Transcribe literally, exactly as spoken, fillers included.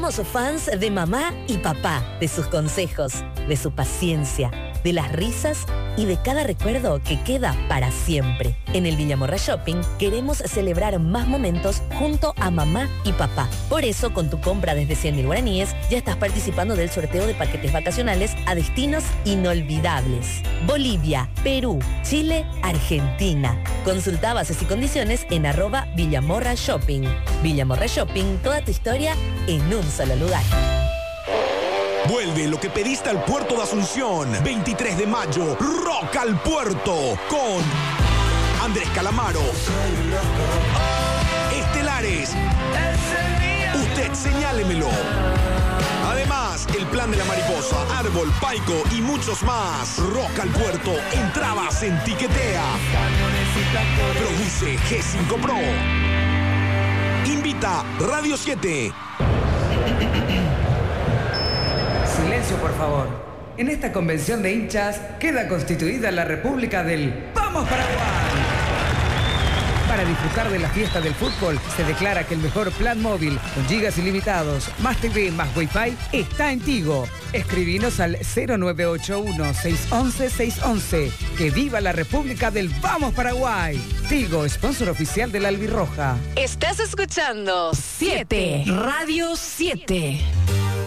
Somos fans de mamá y papá, de sus consejos, de su paciencia, de las risas y de cada recuerdo que queda para siempre. En el Villamorra Shopping queremos celebrar más momentos junto a mamá y papá. Por eso, con tu compra desde cien mil guaraníes, ya estás participando del sorteo de paquetes vacacionales a destinos inolvidables. Bolivia, Perú, Chile, Argentina. Consulta bases y condiciones en arroba Villamorra Shopping. Villamorra Shopping, toda tu historia en un solo lugar. Vuelve lo que pediste al puerto de Asunción. veintitrés de mayo, Rock al Puerto con Andrés Calamaro, Estelares, Usted Señálemelo. Además, el Plan de la Mariposa, Árbol, Paico y muchos más. Rock al Puerto, entradas en Tiquetea. Produce G cinco Pro. Invita Radio siete. Silencio, por favor. En esta convención de hinchas queda constituida la República del ¡Vamos Paraguay! Para disfrutar de la fiesta del fútbol, se declara que el mejor plan móvil con gigas ilimitados, más T V, más Wi-Fi, está en Tigo. Escribinos al cero nueve ocho uno, seis uno uno, seis uno uno. ¡Que viva la República del Vamos Paraguay! Tigo, sponsor oficial de la Albirroja. Estás escuchando siete, Radio siete.